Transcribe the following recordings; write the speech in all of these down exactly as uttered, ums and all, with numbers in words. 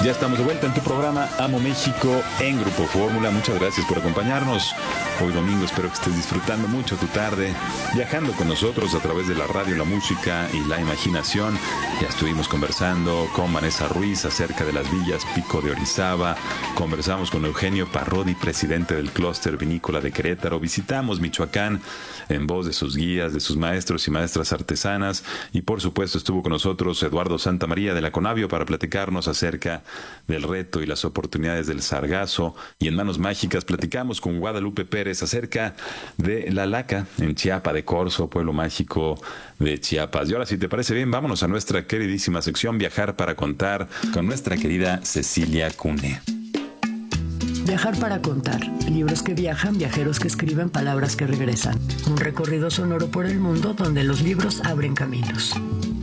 Ya estamos de vuelta en tu programa Amo México en Grupo Fórmula. Muchas gracias por acompañarnos. Hoy domingo espero que estés disfrutando mucho tu tarde, viajando con nosotros a través de la radio, la música y la imaginación. Ya estuvimos conversando con Vanessa Ruiz acerca de las villas Pico de Orizaba. Conversamos con Eugenio Parrodi, presidente del clúster vinícola de Querétaro. Visitamos Michoacán en voz de sus guías, de sus maestros y maestras artesanas. Y por supuesto estuvo con nosotros Eduardo Santamaría de la Conavio para platicarnos acerca del reto y las oportunidades del sargazo. Y en Manos Mágicas platicamos con Guadalupe Pérez acerca de La Laca en Chiapa de Corzo, pueblo mágico de Chiapas. Y ahora, si te parece bien, vámonos a nuestra queridísima sección Viajar para Contar con nuestra querida Cecilia Cune. Viajar para contar. Libros que viajan, viajeros que escriben, palabras que regresan. Un recorrido sonoro por el mundo donde los libros abren caminos.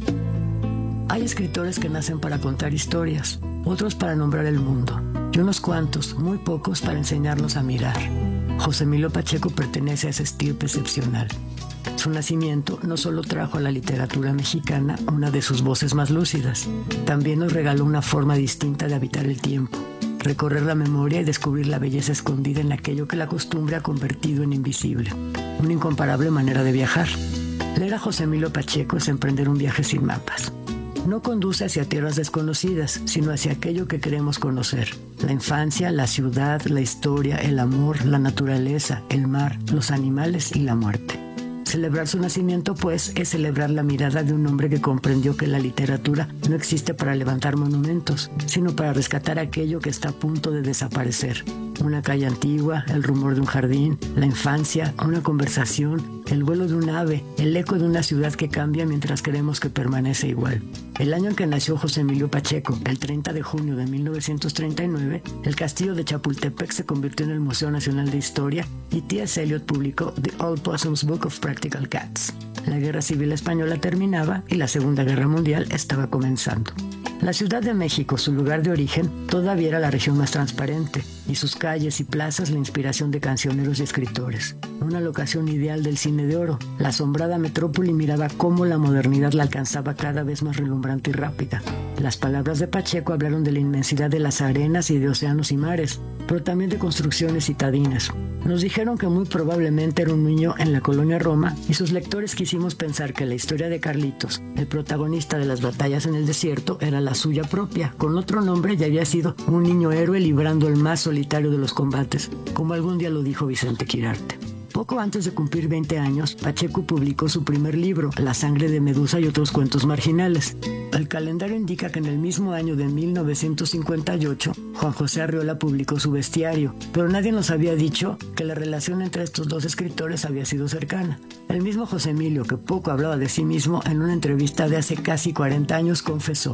Hay escritores que nacen para contar historias, otros para nombrar el mundo, y unos cuantos, muy pocos, para enseñarnos a mirar. José Emilio Pacheco pertenece a esa estirpe excepcional. Su nacimiento no solo trajo a la literatura mexicana una de sus voces más lúcidas, también nos regaló una forma distinta de habitar el tiempo, recorrer la memoria y descubrir la belleza escondida en aquello que la costumbre ha convertido en invisible. Una incomparable manera de viajar. Leer a José Emilio Pacheco es emprender un viaje sin mapas. No conduce hacia tierras desconocidas, sino hacia aquello que queremos conocer. La infancia, la ciudad, la historia, el amor, la naturaleza, el mar, los animales y la muerte. Celebrar su nacimiento, pues, es celebrar la mirada de un hombre que comprendió que la literatura no existe para levantar monumentos, sino para rescatar aquello que está a punto de desaparecer. Una calle antigua, el rumor de un jardín, la infancia, una conversación, el vuelo de un ave, el eco de una ciudad que cambia mientras creemos que permanece igual. El año en que nació José Emilio Pacheco, el treinta de junio de mil novecientos treinta y nueve, el castillo de Chapultepec se convirtió en el Museo Nacional de Historia y T S Eliot publicó The Old Possum's Book of Practical Cats. La Guerra Civil Española terminaba y la Segunda Guerra Mundial estaba comenzando. La Ciudad de México, su lugar de origen, todavía era la región más transparente, y sus calles y plazas la inspiración de cancioneros y escritores. Una locación ideal del cine de oro, la asombrada metrópoli miraba cómo la modernidad la alcanzaba cada vez más relumbrante y rápida. Las palabras de Pacheco hablaron de la inmensidad de las arenas y de océanos y mares, pero también de construcciones citadinas. Nos dijeron que muy probablemente era un niño en la colonia Roma, y sus lectores quisimos pensar que la historia de Carlitos, el protagonista de las batallas en el desierto, era la suya propia. Con otro nombre ya había sido un niño héroe librando el más solitario de los combates, como algún día lo dijo Vicente Quirarte. Poco antes de cumplir veinte años, Pacheco publicó su primer libro, La sangre de Medusa y otros cuentos marginales. El calendario indica que en el mismo año de mil novecientos cincuenta y ocho, Juan José Arriola publicó su Bestiario, pero nadie nos había dicho que la relación entre estos dos escritores había sido cercana. El mismo José Emilio, que poco hablaba de sí mismo, en una entrevista de hace casi cuarenta años confesó: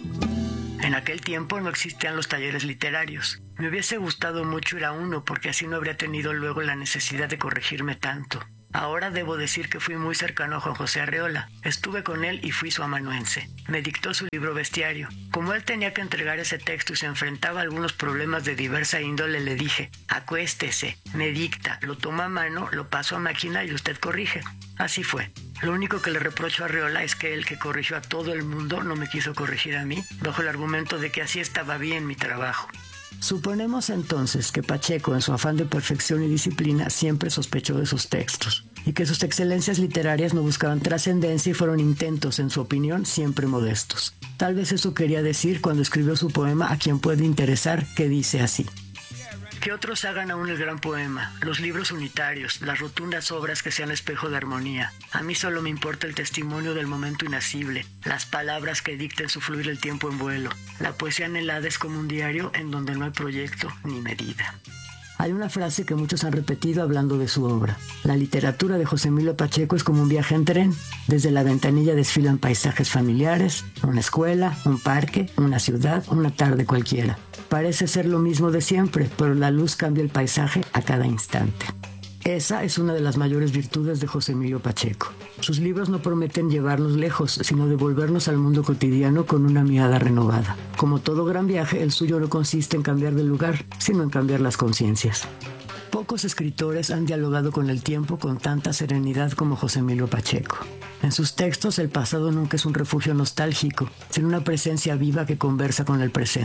en aquel tiempo no existían los talleres literarios. Me hubiese gustado mucho ir a uno porque así no habría tenido luego la necesidad de corregirme tanto. Ahora debo decir que fui muy cercano a Juan José Arriola. Estuve con él y fui su amanuense. Me dictó su libro Bestiario. Como él tenía que entregar ese texto y se enfrentaba a algunos problemas de diversa índole, le dije: acuéstese, me dicta, lo toma a mano, lo paso a máquina y usted corrige. Así fue. Lo único que le reprocho a Arriola es que él, que corrigió a todo el mundo, no me quiso corregir a mí, bajo el argumento de que así estaba bien mi trabajo. Suponemos entonces que Pacheco, en su afán de perfección y disciplina, siempre sospechó de sus textos, y que sus excelencias literarias no buscaban trascendencia y fueron intentos, en su opinión, siempre modestos. Tal vez eso quería decir cuando escribió su poema A quien puede interesar, que dice así: que otros hagan aún el gran poema, los libros unitarios, las rotundas obras que sean espejo de armonía. A mí solo me importa el testimonio del momento inasible, las palabras que dicten su fluir el tiempo en vuelo. La poesía anhelada es como un diario en donde no hay proyecto ni medida. Hay una frase que muchos han repetido hablando de su obra. La literatura de José Emilio Pacheco es como un viaje en tren. Desde la ventanilla desfilan paisajes familiares, una escuela, un parque, una ciudad, una tarde cualquiera. Parece ser lo mismo de siempre, pero la luz cambia el paisaje a cada instante. Esa es una de las mayores virtudes de José Emilio Pacheco. Sus libros no prometen llevarnos lejos, sino devolvernos al mundo cotidiano con una mirada renovada. Como todo gran viaje, el suyo no consiste en cambiar de lugar, sino en cambiar las conciencias. Pocos escritores han dialogado con el tiempo con tanta serenidad como José Emilio Pacheco. En sus textos, el pasado nunca es un refugio nostálgico, sino una presencia viva que conversa con el presente.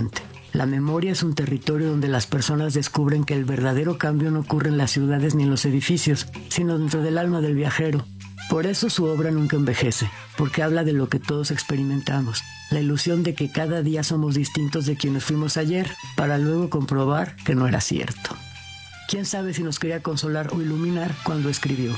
La memoria es un territorio donde las personas descubren que el verdadero cambio no ocurre en las ciudades ni en los edificios, sino dentro del alma del viajero. Por eso su obra nunca envejece, porque habla de lo que todos experimentamos, la ilusión de que cada día somos distintos de quienes fuimos ayer, para luego comprobar que no era cierto. ¿Quién sabe si nos quería consolar o iluminar cuando escribió?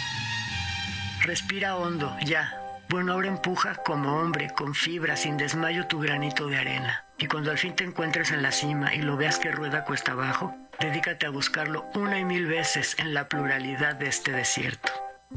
Respira hondo, ya. Bueno, ahora empuja como hombre, con fibra, sin desmayo tu granito de arena. Y cuando al fin te encuentres en la cima y lo veas que rueda cuesta abajo, dedícate a buscarlo una y mil veces en la pluralidad de este desierto.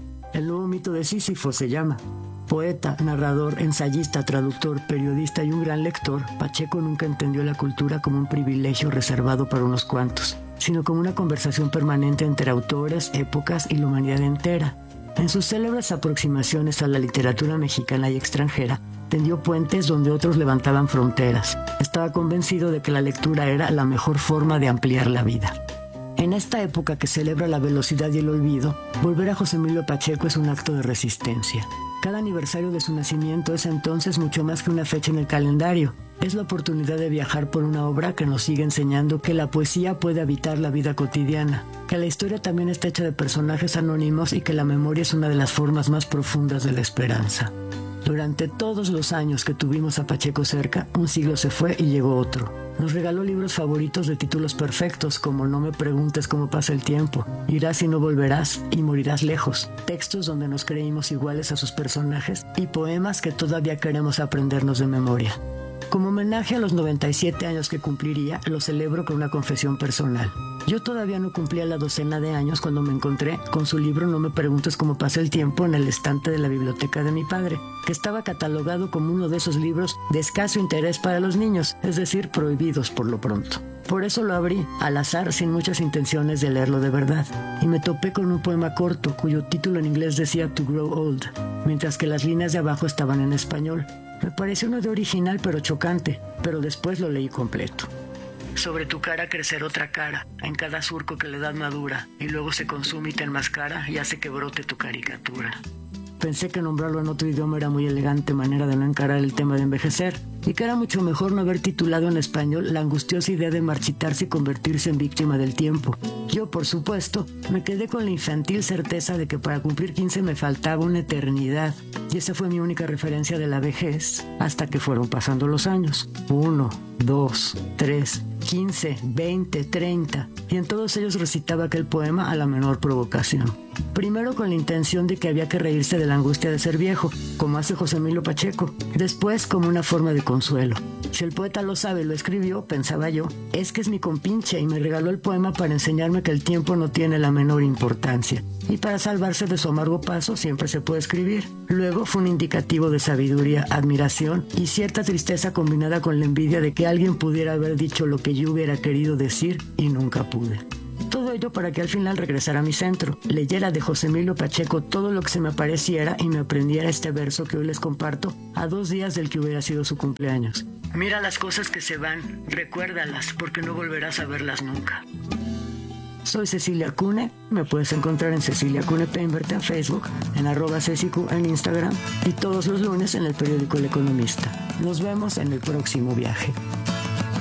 El nuevo mito de Sísifo se llama. Poeta, narrador, ensayista, traductor, periodista y un gran lector, Pacheco nunca entendió la cultura como un privilegio reservado para unos cuantos, sino como una conversación permanente entre autores, épocas y la humanidad entera. En sus célebres aproximaciones a la literatura mexicana y extranjera, tendió puentes donde otros levantaban fronteras. Estaba convencido de que la lectura era la mejor forma de ampliar la vida. En esta época que celebra la velocidad y el olvido, volver a José Emilio Pacheco es un acto de resistencia. Cada aniversario de su nacimiento es entonces mucho más que una fecha en el calendario. Es la oportunidad de viajar por una obra que nos sigue enseñando que la poesía puede habitar la vida cotidiana, que la historia también está hecha de personajes anónimos y que la memoria es una de las formas más profundas de la esperanza. Durante todos los años que tuvimos a Pacheco cerca, un siglo se fue y llegó otro. Nos regaló libros favoritos de títulos perfectos como No me preguntes cómo pasa el tiempo, Irás y no volverás y Morirás lejos, textos donde nos creímos iguales a sus personajes y poemas que todavía queremos aprendernos de memoria. Como homenaje a los noventa y siete años que cumpliría, lo celebro con una confesión personal. Yo todavía no cumplía la docena de años cuando me encontré con su libro No me preguntes cómo pasa el tiempo en el estante de la biblioteca de mi padre, que estaba catalogado como uno de esos libros de escaso interés para los niños, es decir, prohibidos por lo pronto. Por eso lo abrí, al azar, sin muchas intenciones de leerlo de verdad, y me topé con un poema corto cuyo título en inglés decía To Grow Old, mientras que las líneas de abajo estaban en español. Me pareció una idea original pero chocante, pero después lo leí completo. Sobre tu cara crecer otra cara, en cada surco que la edad madura, y luego se consume y te enmascara y hace que brote tu caricatura. Pensé que nombrarlo en otro idioma era muy elegante manera de no encarar el tema de envejecer, y que era mucho mejor no haber titulado en español la angustiosa idea de marchitarse y convertirse en víctima del tiempo. Yo, por supuesto, me quedé con la infantil certeza de que para cumplir quince me faltaba una eternidad, y esa fue mi única referencia de la vejez, hasta que fueron pasando los años. Uno, dos, tres, quince, veinte, treinta, y en todos ellos recitaba aquel poema a la menor provocación. Primero con la intención de que había que reírse de la angustia de ser viejo, como hace José Emilio Pacheco. Después como una forma de consuelo. Si el poeta lo sabe y lo escribió, pensaba yo, es que es mi compinche y me regaló el poema para enseñarme que el tiempo no tiene la menor importancia. Y para salvarse de su amargo paso siempre se puede escribir. Luego fue un indicativo de sabiduría, admiración y cierta tristeza combinada con la envidia de que alguien pudiera haber dicho lo que yo hubiera querido decir y nunca pude. Todo ello para que al final regresara a mi centro, leyera de José Emilio Pacheco todo lo que se me apareciera y me aprendiera este verso que hoy les comparto a dos días del que hubiera sido su cumpleaños. Mira las cosas que se van, recuérdalas, porque no volverás a verlas nunca. Soy Cecilia Cune, me puedes encontrar en Cecilia Cune Peinbert en Facebook, en arroba cecicu en Instagram y todos los lunes en el periódico El Economista. Nos vemos en el próximo viaje.